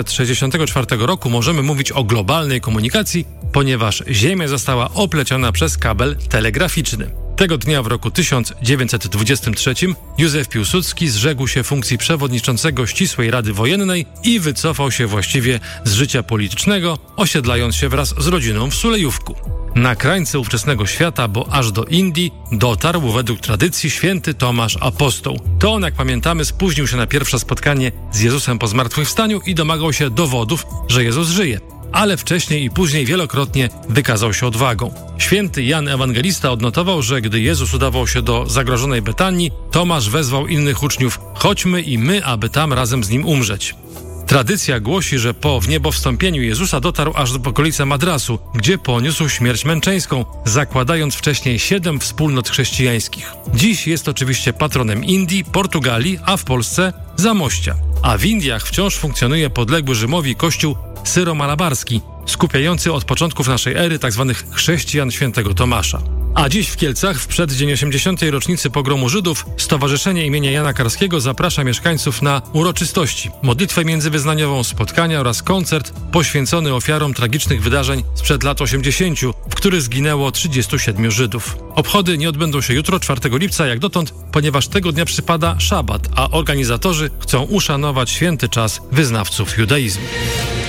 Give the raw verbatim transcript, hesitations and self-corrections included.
tysiąc dziewięćset sześćdziesiątego czwartego roku możemy mówić o globalnej komunikacji, ponieważ Ziemia została opleciona przez kabel telegraficzny. Tego dnia w roku tysiąc dziewięćset dwudziestym trzecim Józef Piłsudski zrzekł się funkcji przewodniczącego Ścisłej Rady Wojennej i wycofał się właściwie z życia politycznego, osiedlając się wraz z rodziną w Sulejówku. Na krańce ówczesnego świata, bo aż do Indii, dotarł według tradycji święty Tomasz Apostoł. To on, jak pamiętamy, spóźnił się na pierwsze spotkanie z Jezusem po zmartwychwstaniu i domagał się dowodów, że Jezus żyje. Ale wcześniej i później wielokrotnie wykazał się odwagą. Święty Jan Ewangelista odnotował, że gdy Jezus udawał się do zagrożonej Betanii, Tomasz wezwał innych uczniów: chodźmy i my, aby tam razem z nim umrzeć. Tradycja głosi, że po wniebowstąpieniu Jezusa dotarł aż do okolicy Madrasu, gdzie poniósł śmierć męczeńską, zakładając wcześniej siedem wspólnot chrześcijańskich. Dziś jest oczywiście patronem Indii, Portugalii, a w Polsce Zamościa. A w Indiach wciąż funkcjonuje podległy Rzymowi kościół syro-malabarski, skupiający od początków naszej ery tzw. chrześcijan świętego Tomasza. A dziś w Kielcach, w przeddzień osiemdziesiątej rocznicy pogromu Żydów, Stowarzyszenie imienia Jana Karskiego zaprasza mieszkańców na uroczystości, modlitwę międzywyznaniową, spotkania oraz koncert poświęcony ofiarom tragicznych wydarzeń sprzed lat osiemdziesięciu, w których zginęło trzydziestu siedmiu Żydów. Obchody nie odbędą się jutro, czwartego lipca, jak dotąd, ponieważ tego dnia przypada szabat, a organizatorzy chcą uszanować święty czas wyznawców judaizmu.